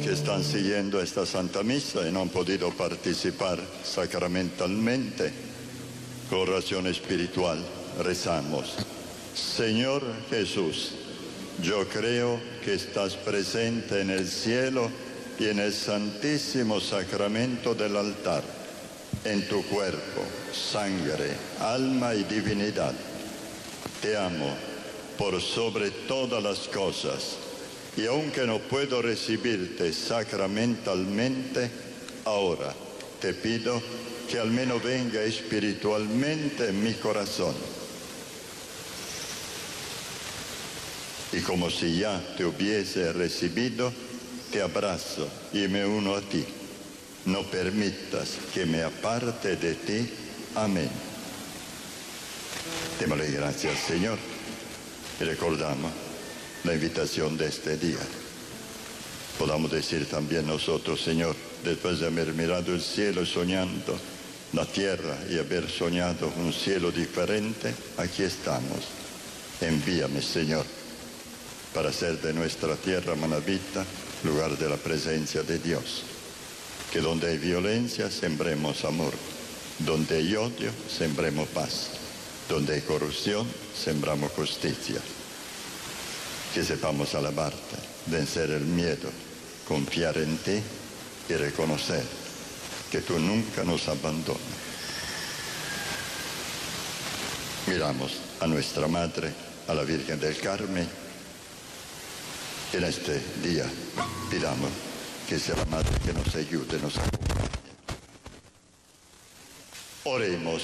que están siguiendo esta Santa Misa y no han podido participar sacramentalmente, con oración espiritual rezamos. Señor Jesús, yo creo que estás presente en el cielo y en el santísimo sacramento del altar, en tu cuerpo, sangre, alma y divinidad. Te amo por sobre todas las cosas, y aunque no puedo recibirte sacramentalmente, ahora te pido que al menos venga espiritualmente en mi corazón. Y como si ya te hubiese recibido, te abrazo y me uno a ti. No permitas que me aparte de ti. Amén. Démosle gracias, Señor, y recordamos la invitación de este día. Podamos decir también nosotros, Señor, después de haber mirado el cielo y soñando la tierra y haber soñado un cielo diferente, aquí estamos. Envíame, Señor, para hacer de nuestra tierra Manavita lugar de la presencia de Dios. Que donde hay violencia, sembremos amor. Donde hay odio, sembremos paz. Donde hay corrupción, sembramos justicia. Que sepamos alabarte, vencer el miedo, confiar en ti y reconocer que tú nunca nos abandonas. Miramos a nuestra Madre, a la Virgen del Carmen. En este día pidamos que sea la Madre que nos ayude, nos acompañe. Oremos.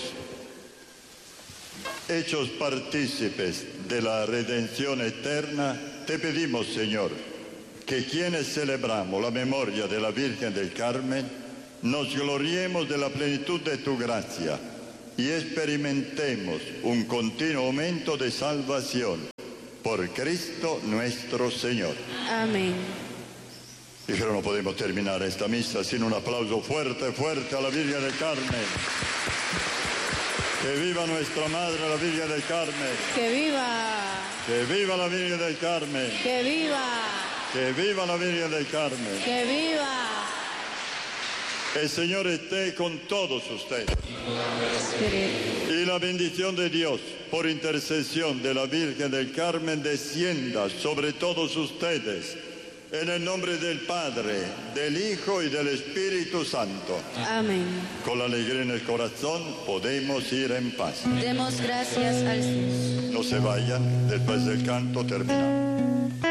Hechos partícipes de la redención eterna, te pedimos, Señor, que quienes celebramos la memoria de la Virgen del Carmen, nos gloriemos de la plenitud de tu gracia y experimentemos un continuo aumento de salvación. Por Cristo nuestro Señor. Amén. Pero no podemos terminar esta misa sin un aplauso fuerte, fuerte a la Virgen del Carmen. Que viva nuestra Madre, la Virgen del Carmen. Que viva. Que viva la Virgen del Carmen. Que viva. Que viva la Virgen del Carmen. Que viva. El Señor esté con todos ustedes. Espíritu. Y la bendición de Dios, por intercesión de la Virgen del Carmen, descienda sobre todos ustedes. En el nombre del Padre, del Hijo y del Espíritu Santo. Amén. Con la alegría en el corazón podemos ir en paz. Demos gracias al Señor. No se vayan, después del canto terminamos.